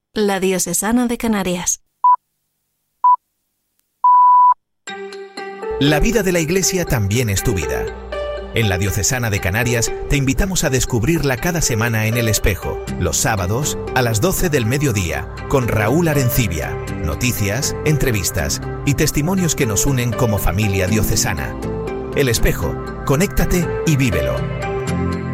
La Diocesana de Canarias. La vida de la Iglesia también es tu vida. En la Diocesana de Canarias te invitamos a descubrirla cada semana en El Espejo, los sábados a las 12 del mediodía, con Raúl Arencibia. Noticias, entrevistas y testimonios que nos unen como familia diocesana. El Espejo, conéctate y vívelo.